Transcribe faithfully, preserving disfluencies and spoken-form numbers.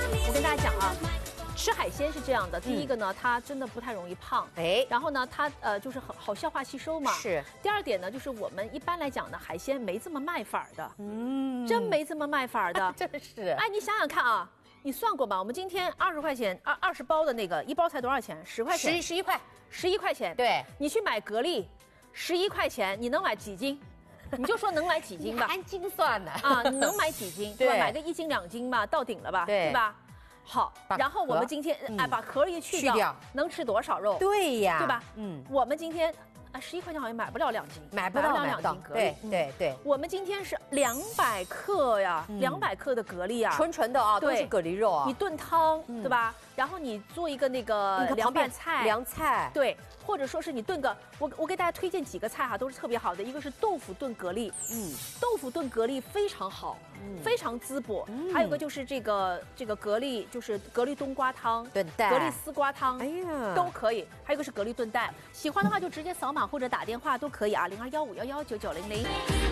我跟大家讲啊。 吃海鲜是这样的，第一个呢，它真的不太容易胖，哎，然后呢，它呃就是很好消化吸收嘛。是。第二点呢，就是我们一般来讲呢，海鲜没这么卖法的，嗯，真没这么卖法的， 真是。 哎，你想想看啊，你算过吧？我们今天二十块钱二二十包的那个一包才多少钱？十块钱。 十十一块， 十一块钱。对。你去买蛤蜊，十一块钱，你能买几斤？你就说能买几斤吧。 按斤算的啊，你能买几斤？对吧？买个一斤两斤吧，到顶了吧？对吧？ 好，然后我们今天哎把壳一去掉，去掉能吃多少肉？ 对呀， 对吧？嗯，我们今天啊十一块钱好像买不了两斤， 买不了两斤蛤蜊。 对对对， 我们今天是两百克呀，两百克的蛤蜊啊， 纯纯的啊，都是蛤蜊肉啊。 你炖汤对吧？然后你做一个那个凉拌菜， 凉菜对，或者说是你炖个，我我给大家推荐几个菜哈，都是特别好的，一个是豆腐炖蛤蜊，嗯，豆腐炖蛤蜊非常好。 非常滋补，还有个就是这个这个蛤蜊，就是蛤蜊冬瓜汤、 炖蛋、 蛤蜊丝瓜汤，哎呀，都可以。还有个是蛤蜊炖蛋，喜欢的话就直接扫码或者打电话都可以啊，零二幺五幺幺九九零零。